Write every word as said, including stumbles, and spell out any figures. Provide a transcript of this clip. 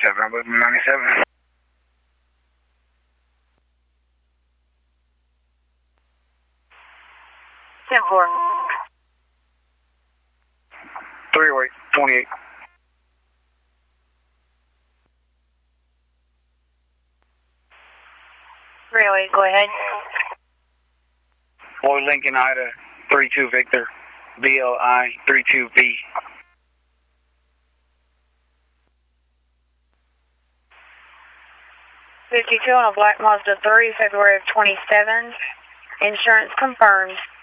ninety-seven. I believe ninety-seven. ten four. three oh eight, twenty-eight. three oh eight, go ahead. Lloyd Lincoln, Ida, three two Victor, B L I three two V. fifty-two on a black Mazda three, February of twenty-seven. Insurance confirmed.